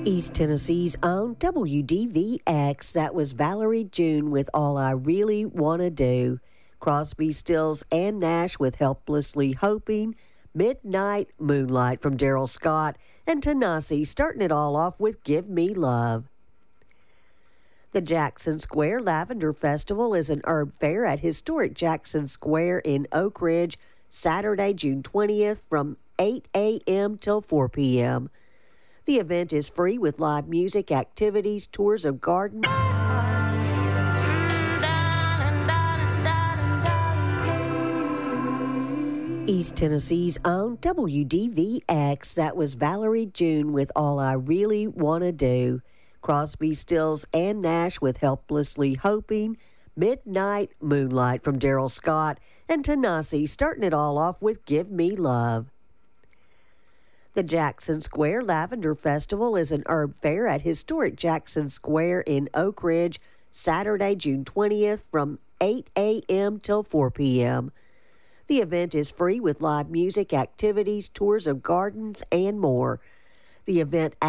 East Tennessee's own WDVX. That was Valerie June with All I Really Wanna Do. Crosby, Stills, and Nash with Helplessly Hoping. Midnight Moonlight from Daryl Scott. And Tanasi starting it all off with Give Me Love. The Jackson Square Lavender Festival is an herb fair at historic Jackson Square in Oak Ridge, Saturday, June 20th from 8 a.m. till 4 p.m. The event is free with live music, activities, tours of gardens. East Tennessee's own WDVX. That was Valerie June with All I Really Wanna Do. Crosby, Stills, and Nash with Helplessly Hoping. Midnight Moonlight from Daryl Scott. And Tanasi starting it all off with Give Me Love. The Jackson Square Lavender Festival is an herb fair at historic Jackson Square in Oak Ridge, Saturday, June 20th from 8 a.m. till 4 p.m. The event is free with live music, activities, tours of gardens, and more. The event